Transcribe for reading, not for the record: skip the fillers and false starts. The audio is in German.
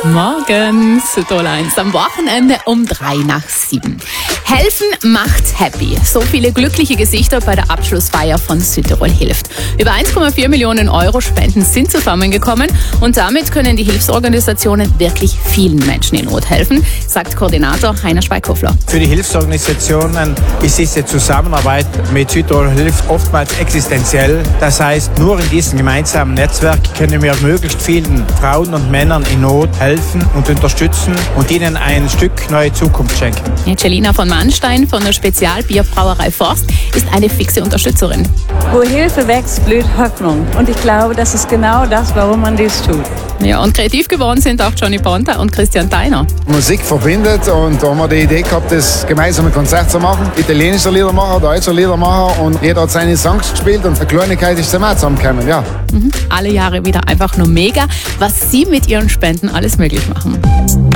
Morgen, Südtirol 1, am Wochenende um 6:03. Helfen macht happy. So viele glückliche Gesichter bei der Abschlussfeier von Südtirol hilft. Über 1,4 Millionen Euro Spenden sind zusammengekommen und damit können die Hilfsorganisationen wirklich vielen Menschen in Not helfen, sagt Koordinator Heiner Schweikhofer. Für die Hilfsorganisationen ist diese Zusammenarbeit mit Südtirol hilft oftmals existenziell. Das heißt, nur in diesem gemeinsamen Netzwerk können wir möglichst vielen Frauen und Männern in Not helfen und unterstützen und ihnen ein Stück neue Zukunft schenken. Celina von Mannstein von der Spezialbierbrauerei Forst ist eine fixe Unterstützerin. Wo Hilfe wächst, blüht Hoffnung. Und ich glaube, das ist genau das, warum man dies tut. Ja, und kreativ geworden sind auch Johnny Ponta und Christian Theiner. Musik verbindet und da haben wir die Idee gehabt, das gemeinsame Konzert zu machen. Italienische Liedermacher, deutsche Liedermacher und jeder hat seine Songs gespielt und eine Kleinigkeit ist zusammengekommen, ja. Alle Jahre wieder einfach nur mega, was Sie mit Ihren Spenden alles möglich machen.